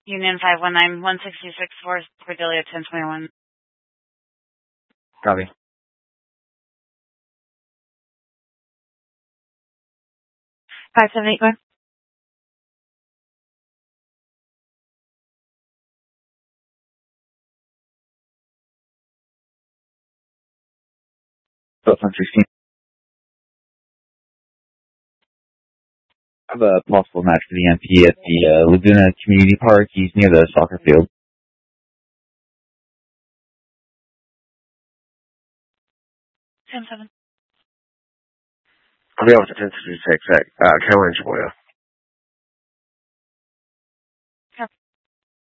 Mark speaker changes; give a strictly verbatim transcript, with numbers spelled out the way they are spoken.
Speaker 1: Union five one nine, one sixty-six four, Cordelia ten twenty-one.
Speaker 2: Copy.
Speaker 1: five seven eight, go ahead.
Speaker 2: twelve sixteen. I have a possible match for the M P at the uh, Laguna Community Park. He's near the soccer field.
Speaker 1: ten seven.
Speaker 3: I'll be able to ten sixty-six at uh, Caroline Chaboya.